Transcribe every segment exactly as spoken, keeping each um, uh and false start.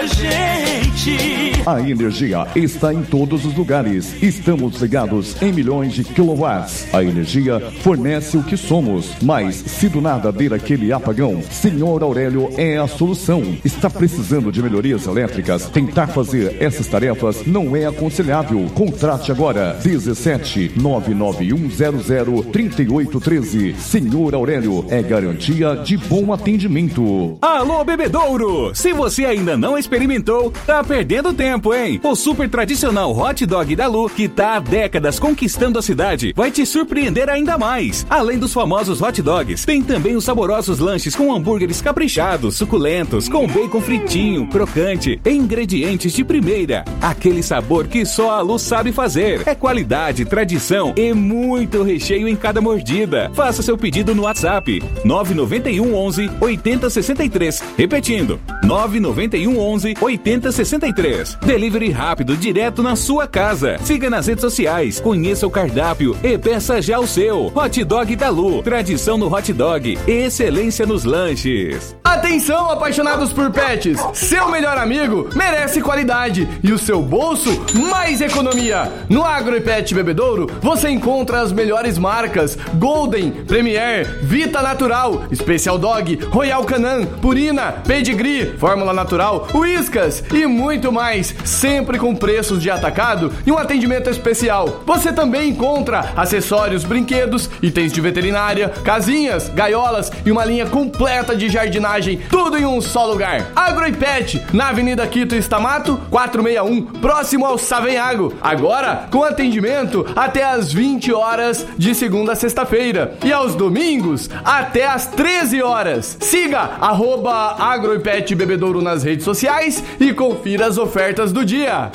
Gente. A energia está em todos os lugares. Estamos ligados em milhões de quilowatts. A energia fornece o que somos. Mas se do nada der aquele apagão, Senhor Aurélio é a solução. Está precisando de melhorias elétricas? Tentar fazer essas tarefas não é aconselhável. Contrate agora dezessete nove nove um zero zero três oito um três. Senhor Aurélio é garantia de bom atendimento. Alô, Bebedouro! Se você ainda não experimentou, tá perdendo tempo, hein? O super tradicional hot dog da Lu, que tá há décadas conquistando a cidade, vai te surpreender ainda mais. Além dos famosos hot dogs, tem também os saborosos lanches com hambúrgueres caprichados, suculentos, com bacon fritinho, crocante e ingredientes de primeira. Aquele sabor que só a Lu sabe fazer. É qualidade, tradição e muito recheio em cada mordida. Faça seu pedido no WhatsApp nove nove um onze oitenta sessenta e três. Repetindo, nove nove um onze oitenta sessenta e três. Delivery rápido, direto na sua casa. Siga nas redes sociais, conheça o cardápio e peça já o seu. Hot Dog da Lu, tradição no hot dog e excelência nos lanches. Atenção, apaixonados por pets! Seu melhor amigo merece qualidade e o seu bolso mais economia. No Agro e Pet Bebedouro você encontra as melhores marcas: Golden, Premier, Vita Natural, Special Dog, Royal Canin, Purina, Pedigree, Fórmula Natural, Whiskas e muito mais, sempre com preços de atacado e um atendimento especial. Você também encontra acessórios, brinquedos, itens de veterinária, casinhas, gaiolas e uma linha completa de jardinagem, tudo em um só lugar. Agro e Pet, na Avenida Quito Estamato, quatrocentos e sessenta e um, próximo ao Savenhago. Agora com atendimento até às vinte horas de segunda a sexta-feira e aos domingos até às treze horas. Siga arroba Agro e Pet Bebedouro nas redes sociais e confira as ofertas do dia.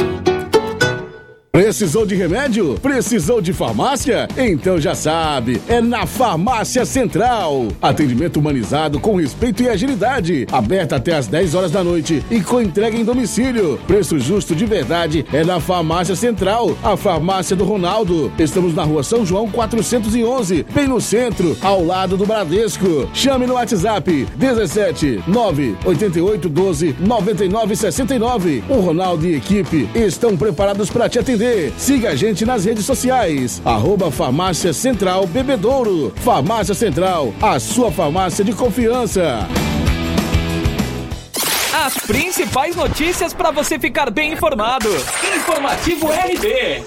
Precisou de remédio? Precisou de farmácia? Então já sabe, é na Farmácia Central. Atendimento humanizado com respeito e agilidade. Aberta até às dez horas da noite e com entrega em domicílio. Preço justo de verdade é na Farmácia Central, a farmácia do Ronaldo. Estamos na Rua São João quatrocentos e onze, bem no centro, ao lado do Bradesco. Chame no WhatsApp dezessete nove oito oito doze noventa e nove sessenta e nove. O Ronaldo e equipe estão preparados para te atender. Siga a gente nas redes sociais, arroba Farmácia Central Bebedouro. Farmácia Central, a sua farmácia de confiança. As principais notícias para você ficar bem informado. Informativo R B.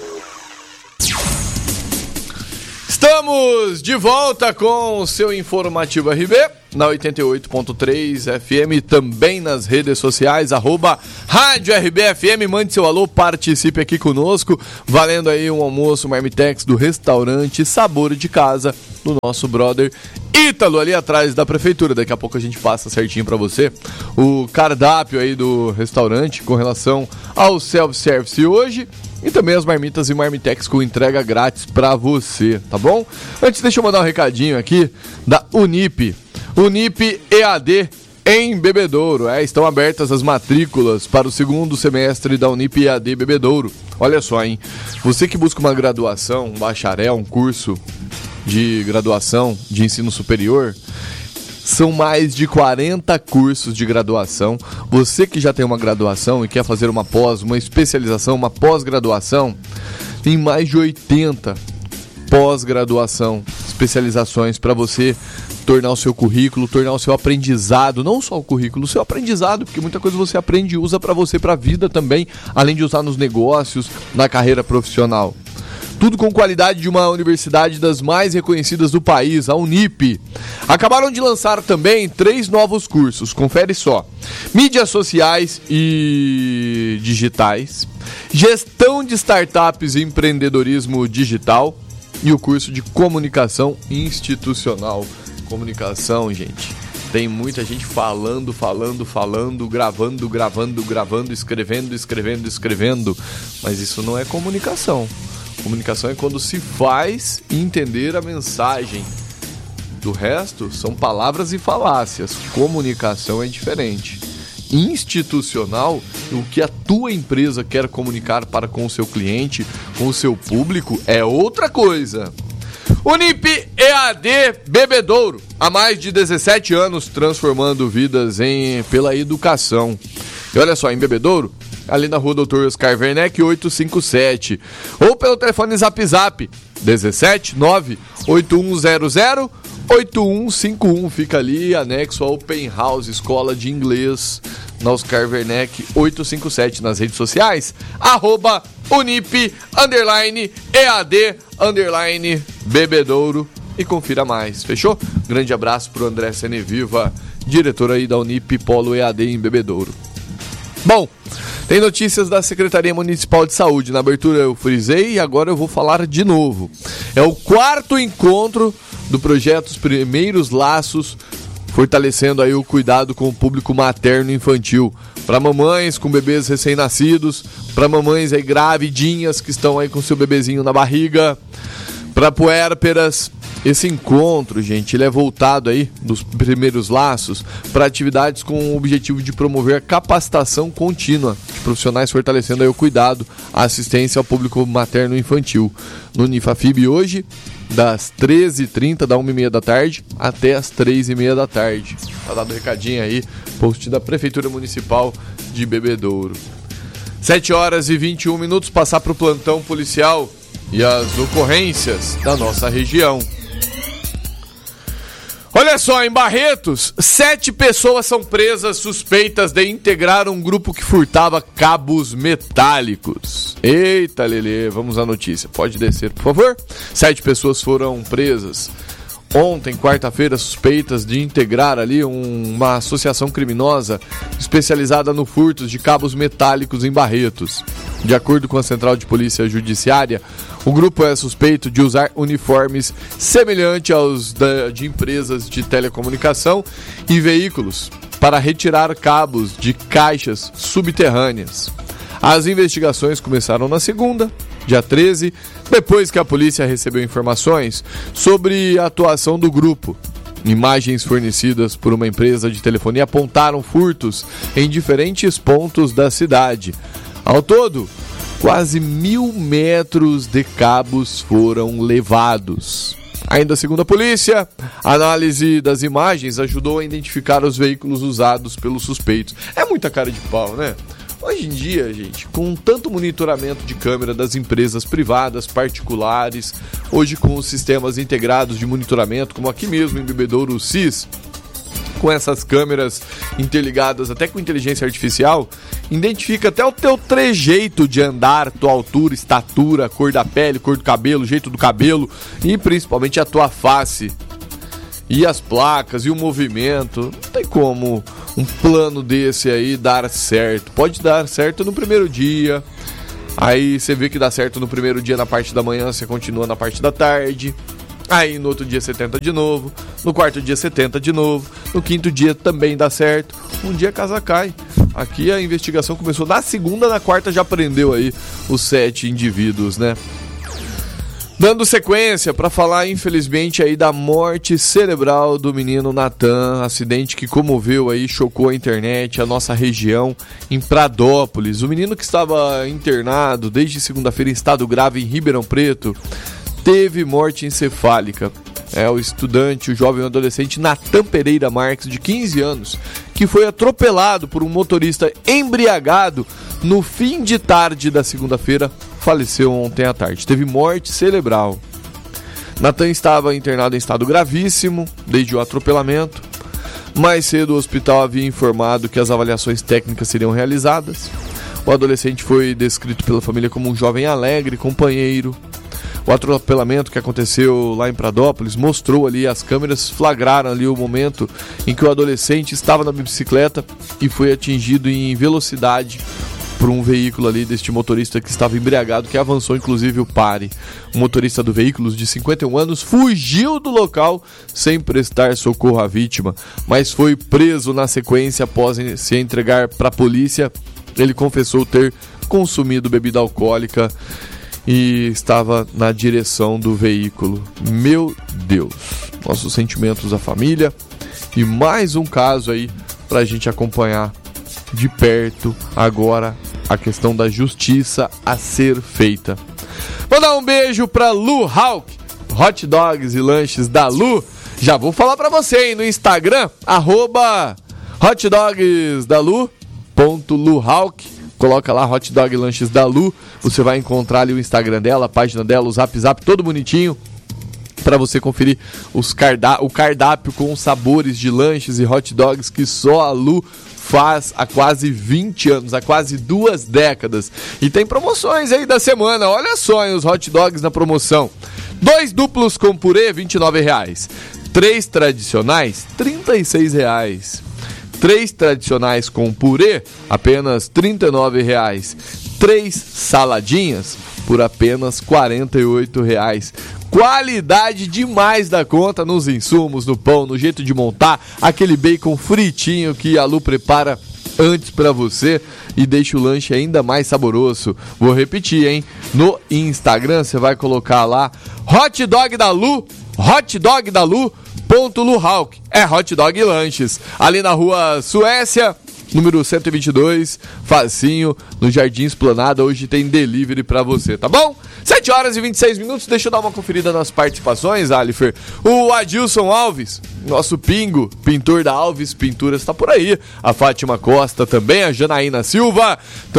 Estamos de volta com o seu Informativo R B, na oitenta e oito ponto três F M, também nas redes sociais, arroba Rádio R B F M, mande seu alô, participe aqui conosco, valendo aí um almoço Marmitex do restaurante Sabor de Casa, do nosso brother Ítalo, ali atrás da prefeitura. Daqui a pouco a gente passa certinho pra você o cardápio aí do restaurante com relação ao self-service hoje. E também as marmitas e marmitex com entrega grátis pra você, tá bom? Antes, deixa eu mandar um recadinho aqui da Unip. Unip E A D em Bebedouro. É, estão abertas as matrículas para o segundo semestre da Unip E A D Bebedouro. Olha só, hein? Você que busca uma graduação, um bacharel, um curso de graduação de ensino superior... São mais de quarenta cursos de graduação. Você que já tem uma graduação e quer fazer uma pós, uma especialização, uma pós-graduação, tem mais de oitenta pós-graduação, especializações para você tornar o seu currículo, tornar o seu aprendizado, não só o currículo, o seu aprendizado, porque muita coisa você aprende e usa para você, para a vida também, além de usar nos negócios, na carreira profissional. Tudo com qualidade de uma universidade das mais reconhecidas do país, a Unip. Acabaram de lançar também três novos cursos, confere só. Mídias sociais e digitais, gestão de startups e empreendedorismo digital e o curso de comunicação institucional. Comunicação, gente. Tem muita gente falando, falando, falando, gravando, gravando, gravando, escrevendo, escrevendo, escrevendo. Mas isso não é comunicação. Comunicação é quando se faz entender a mensagem. Do resto, são palavras e falácias. Comunicação é diferente. Institucional, o que a tua empresa quer comunicar para com o seu cliente, com o seu público, é outra coisa. Unip E A D Bebedouro, há mais de dezessete anos transformando vidas em, pela educação. E olha só, em Bebedouro, ali na rua doutor Oscar Werneck oitocentos e cinquenta e sete. Ou pelo telefone Zap Zap dezessete nove oito um zero zero oito um cinco um. Fica ali anexo ao Open House, escola de inglês, na Oscar Werneck oitocentos e cinquenta e sete. Nas redes sociais, arroba Unip, underline, E A D, underline, Bebedouro. E confira mais, fechou? Grande abraço pro André Seneviva, diretor aí da Unip Polo E A D em Bebedouro. Bom, tem notícias da Secretaria Municipal de Saúde. Na abertura eu frisei e agora eu vou falar de novo. É o quarto encontro do projeto Os Primeiros Laços, fortalecendo aí o cuidado com o público materno e infantil. Para mamães com bebês recém-nascidos, para mamães aí gravidinhas que estão aí com seu bebezinho na barriga, para puérperas. Esse encontro, gente, ele é voltado aí dos primeiros laços para atividades com o objetivo de promover a capacitação contínua de profissionais, fortalecendo aí o cuidado, a assistência ao público materno e infantil. No Unifafib hoje, das treze e trinta, da uma e meia da tarde até as três e meia da tarde. Tá dado um recadinho aí, post da Prefeitura Municipal de Bebedouro. sete horas e vinte e um minutos, passar para o plantão policial e as ocorrências da nossa região. Olha só, em Barretos, sete pessoas são presas suspeitas de integrar um grupo que furtava cabos metálicos. Eita, Lelê, vamos à notícia. Pode descer, por favor. Sete pessoas foram presas ontem, quarta-feira, suspeitas de integrar ali um, uma associação criminosa especializada no furto de cabos metálicos em Barretos. De acordo com a Central de Polícia Judiciária, o grupo é suspeito de usar uniformes semelhantes aos da, de empresas de telecomunicação e veículos para retirar cabos de caixas subterrâneas. As investigações começaram na segunda, dia treze, depois que a polícia recebeu informações sobre a atuação do grupo. Imagens fornecidas por uma empresa de telefonia apontaram furtos em diferentes pontos da cidade. Ao todo, quase mil metros de cabos foram levados. Ainda segundo a polícia, a análise das imagens ajudou a identificar os veículos usados pelos suspeitos. É muita cara de pau, né? Hoje em dia, gente, com tanto monitoramento de câmera das empresas privadas, particulares, hoje com os sistemas integrados de monitoramento, como aqui mesmo em Bebedouro, o S I S, com essas câmeras interligadas até com inteligência artificial, identifica até o teu trejeito de andar, tua altura, estatura, cor da pele, cor do cabelo, jeito do cabelo e principalmente a tua face. E as placas e o movimento. Não tem como um plano desse aí dar certo. Pode dar certo no primeiro dia. Aí você vê que dá certo no primeiro dia na parte da manhã, você continua na parte da tarde. Aí no outro dia você tenta de novo. No quarto dia você tenta de novo. No quinto dia também dá certo. Um dia a casa cai. Aqui a investigação começou na segunda, na quarta já prendeu aí os sete indivíduos, né? Dando sequência para falar, infelizmente, aí da morte cerebral do menino Natan, acidente que comoveu aí, chocou a internet, a nossa região, em Pradópolis. O menino que estava internado desde segunda-feira em estado grave em Ribeirão Preto, teve morte encefálica. É o estudante, o jovem adolescente Natan Pereira Marques, de quinze anos, que foi atropelado por um motorista embriagado no fim de tarde da segunda-feira, faleceu ontem à tarde. Teve morte cerebral. Natan estava internado em estado gravíssimo desde o atropelamento. Mais cedo o hospital havia informado que as avaliações técnicas seriam realizadas. O adolescente foi descrito pela família como um jovem alegre, companheiro. O atropelamento que aconteceu lá em Pradópolis mostrou ali, as câmeras flagraram ali o momento em que o adolescente estava na bicicleta e foi atingido em velocidade por um veículo ali deste motorista que estava embriagado, que avançou inclusive o pare. O motorista do veículo, de cinquenta e um anos, fugiu do local sem prestar socorro à vítima, mas foi preso na sequência após se entregar para a polícia. Ele confessou ter consumido bebida alcoólica e estava na direção do veículo. Meu Deus, nossos sentimentos à família, e mais um caso aí pra gente acompanhar de perto agora, a questão da justiça a ser feita. Mandar um beijo pra Lu Hawk, hot dogs e lanches da Lu. Já vou falar pra você, hein, no Instagram, arroba hotdogsdalu ponto luhawk. Coloca lá Hot Dog Lanches da Lu, você vai encontrar ali o Instagram dela, a página dela, o Zap Zap, todo bonitinho, para você conferir os cardá- o cardápio com os sabores de lanches e hot dogs que só a Lu faz há quase vinte anos, há quase duas décadas. E tem promoções aí da semana, olha só, hein, os hot dogs na promoção. Dois duplos com purê, vinte e nove reais. Três tradicionais, trinta e seis reais. Três tradicionais com purê, apenas trinta e nove reais. Três saladinhas, por apenas quarenta e oito reais. Qualidade demais da conta nos insumos, no pão, no jeito de montar, aquele bacon fritinho que a Lu prepara antes para você e deixa o lanche ainda mais saboroso. Vou repetir, hein? No Instagram você vai colocar lá Hot Dog da Lu, Hot Dog da Lu, ponto luhawk. É Hot Dog Lanches. Ali na rua Suécia, número cento e vinte e dois, facinho, no Jardim Esplanada. Hoje tem delivery pra você, tá bom? sete horas e vinte e seis minutos, deixa eu dar uma conferida nas participações, Alifer. O Adilson Alves, nosso pingo, pintor da Alves Pinturas, tá por aí. A Fátima Costa também, a Janaína Silva,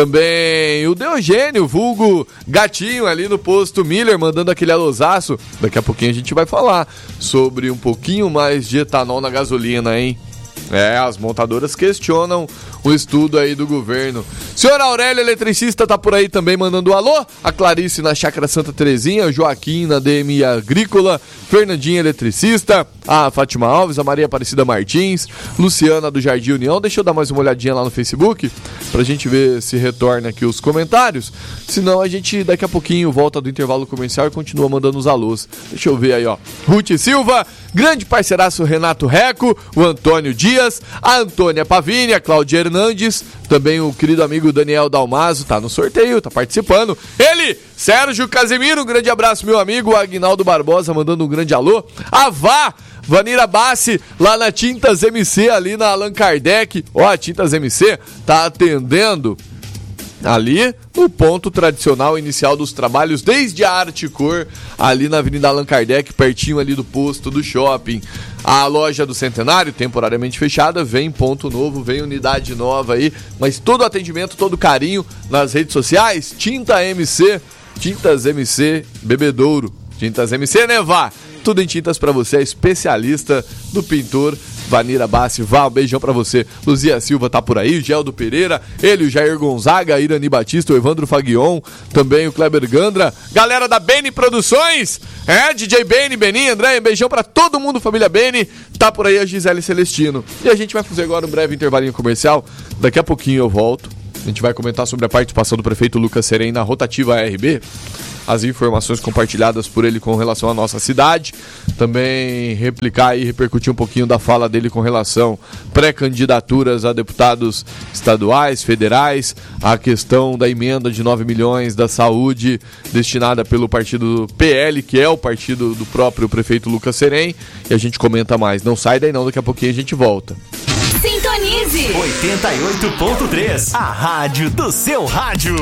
também o Deogênio, vulgo Gatinho, ali no posto Miller, mandando aquele alôzaço. Daqui a pouquinho a gente vai falar sobre um pouquinho mais de etanol na gasolina, hein? É, as montadoras questionam o estudo aí do governo. Senhor Aurélio, eletricista, tá por aí também mandando um alô. A Clarice na Chácara Santa Terezinha, o Joaquim na D M I Agrícola, Fernandinha, eletricista, a Fátima Alves, a Maria Aparecida Martins, Luciana do Jardim União. Deixa eu dar mais uma olhadinha lá no Facebook pra gente ver se retorna aqui os comentários. Senão a gente daqui a pouquinho volta do intervalo comercial e continua mandando os alôs. Deixa eu ver aí, ó. Ruth Silva, grande parceiraço Renato Reco, o Antônio Dias, a Antônia Pavini, a Cláudia Hernandes, também o querido amigo Daniel Dalmazo, tá no sorteio, tá participando. Ele, Sérgio Casemiro, um grande abraço, meu amigo. O Aguinaldo Barbosa mandando um grande alô. A Vá, Vanira Bassi, lá na Tintas M C, ali na Allan Kardec. Ó, a Tintas M C tá atendendo ali no ponto tradicional inicial dos trabalhos, desde a Arte Cor, ali na Avenida Allan Kardec, pertinho ali do posto do shopping. A loja do Centenário, temporariamente fechada, vem ponto novo, vem unidade nova aí, mas todo atendimento, todo carinho nas redes sociais, Tinta M C, Tintas M C Bebedouro, Tintas M C Nevá, tudo em tintas pra você, é especialista do pintor Vanira Bassi. Vá, um beijão pra você. Luzia Silva tá por aí, Geldo Pereira, ele, o Jair Gonzaga, Irani Batista, o Evandro Faguion, também o Kleber Gandra, galera da Beni Produções, é, D J Beni, Beninho, André, um beijão pra todo mundo, família Beni, tá por aí a Gisele Celestino. E a gente vai fazer agora um breve intervalinho comercial, daqui a pouquinho eu volto. A gente vai comentar sobre a participação do prefeito Lucas Serem na rotativa R B, as informações compartilhadas por ele com relação à nossa cidade, também replicar e repercutir um pouquinho da fala dele com relação pré-candidaturas a deputados estaduais, federais, a questão da emenda de nove milhões da saúde destinada pelo partido P L, que é o partido do próprio prefeito Lucas Serem, e a gente comenta mais. Não sai daí não, daqui a pouquinho a gente volta. Sintonize oitenta e oito ponto três, a rádio do seu rádio.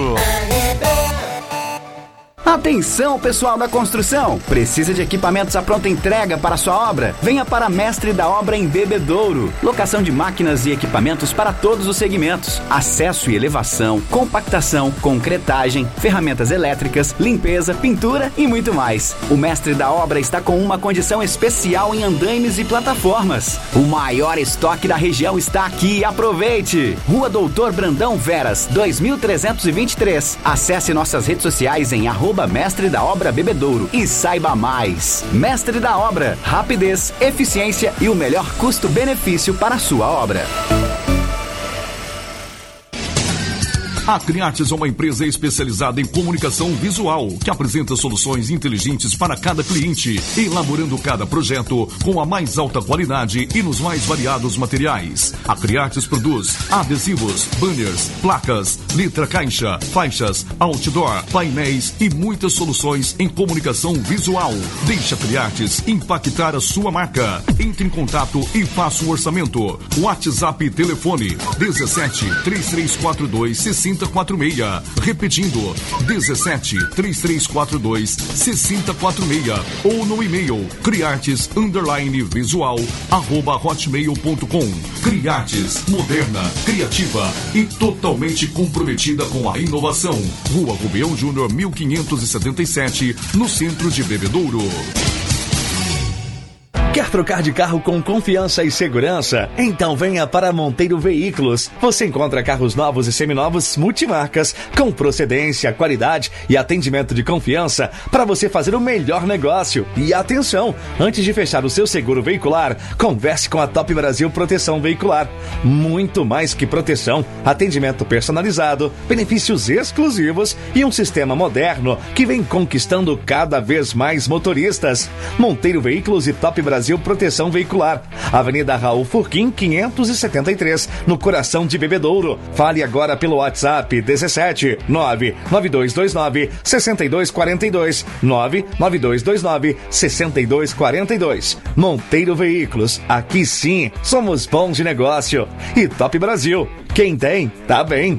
Atenção, pessoal da construção! Precisa de equipamentos à pronta entrega para sua obra? Venha para Mestre da Obra em Bebedouro. Locação de máquinas e equipamentos para todos os segmentos. Acesso e elevação, compactação, concretagem, ferramentas elétricas, limpeza, pintura e muito mais. O Mestre da Obra está com uma condição especial em andaimes e plataformas. O maior estoque da região está aqui. Aproveite! Rua Doutor Brandão Veras, dois mil trezentos e vinte e três. Acesse nossas redes sociais em arroba Mestre da Obra Bebedouro e saiba mais. Mestre da Obra, rapidez, eficiência e o melhor custo-benefício para a sua obra. A Criates é uma empresa especializada em comunicação visual, que apresenta soluções inteligentes para cada cliente, elaborando cada projeto com a mais alta qualidade e nos mais variados materiais. A Criates produz adesivos, banners, placas, letra caixa, faixas, outdoor, painéis e muitas soluções em comunicação visual. Deixa a Criates impactar a sua marca. Entre em contato e faça um orçamento. WhatsApp e telefone dezessete, três três quatro dois, sessenta zero quatro seis. Repetindo, dezessete, três três quatro dois, seis zero quatro seis. Ou no e-mail criartes underline visual arroba hotmail ponto com. Criartes, moderna, criativa e totalmente comprometida com a inovação. Rua Rubeão Júnior, mil quinhentos e setenta e sete, no centro de Bebedouro. Quer trocar de carro com confiança e segurança? Então venha para Monteiro Veículos. Você encontra carros novos e seminovos multimarcas com procedência, qualidade e atendimento de confiança para você fazer o melhor negócio. E atenção, antes de fechar o seu seguro veicular, converse com a Top Brasil Proteção Veicular. Muito mais que proteção, atendimento personalizado, benefícios exclusivos e um sistema moderno que vem conquistando cada vez mais motoristas. Monteiro Veículos e Top Brasil Brasil Proteção Veicular, Avenida Raul Furquim, quinhentos e setenta e três, no coração de Bebedouro. Fale agora pelo WhatsApp dezessete, nove nove dois dois nove, seis dois quatro dois, nove nove dois dois nove, seis dois quatro dois. Monteiro Veículos, aqui sim, somos bons de negócio. E Top Brasil, quem tem, tá bem.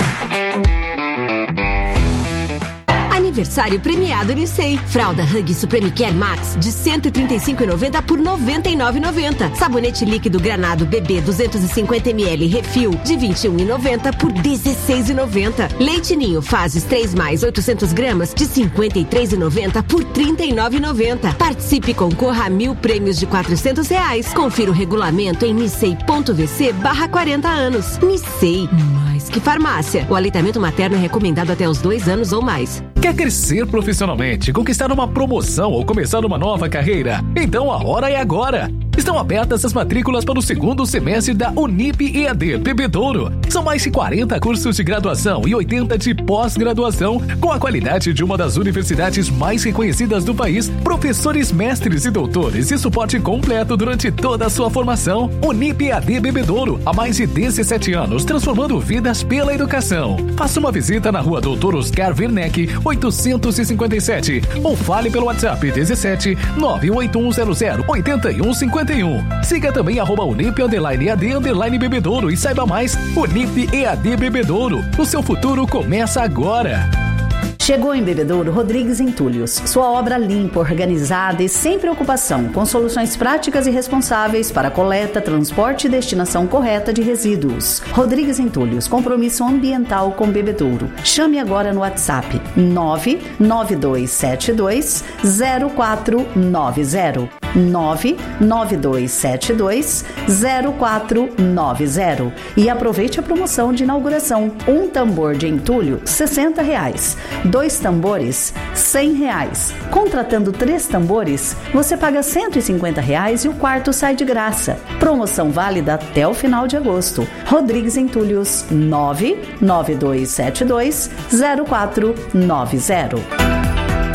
Aniversário premiado Unicei. Fralda Hug Supreme Care Max de cento e trinta e cinco reais e noventa centavos por noventa e nove reais e noventa centavos. Sabonete líquido Granado Bebê duzentos e cinquenta mililitros refil de vinte e um reais e noventa centavos por dezesseis reais e noventa centavos. Leite Ninho Fases três mais oitocentos gramas de cinquenta e três reais e noventa centavos por trinta e nove reais e noventa centavos. Participe e concorra a mil prêmios de quatrocentos reais. Confira o regulamento em nicei.vc barra quarenta anos. Nicei, mais que farmácia. O aleitamento materno é recomendado até os dois anos ou mais. Quer crescer profissionalmente, conquistar uma promoção ou começar uma nova carreira? Então a hora é agora! Estão abertas as matrículas para o segundo semestre da Unip E A D Bebedouro. São mais de quarenta cursos de graduação e oitenta de pós-graduação, com a qualidade de uma das universidades mais reconhecidas do país, professores, mestres e doutores e suporte completo durante toda a sua formação. Unip E A D Bebedouro, há mais de dezessete anos, transformando vidas pela educação. Faça uma visita na rua Doutor Oscar Werneck, oitocentos e cinquenta e sete, ou fale pelo WhatsApp dezessete, nove oito um zero zero, oito um cinco um. Siga também arroba Unip underline E A D underline Bebedouro e saiba mais. Unip E A D Bebedouro, o seu futuro começa agora. Chegou em Bebedouro Rodrigues Entulhos, sua obra limpa, organizada e sem preocupação, com soluções práticas e responsáveis para coleta, transporte e destinação correta de resíduos. Rodrigues Entulhos, compromisso ambiental com Bebedouro. Chame agora no WhatsApp nove nove dois sete dois zero quatro nove zero. nove nove dois sete dois zero quatro nove zero e aproveite a promoção de inauguração. Um tambor de entulho, sessenta reais. Dois tambores, cem reais. Contratando três tambores, você paga cento e cinquenta reais e o quarto sai de graça. Promoção válida até o final de agosto. Rodrigues Entulhos, nove nove dois sete dois zero quatro nove zero.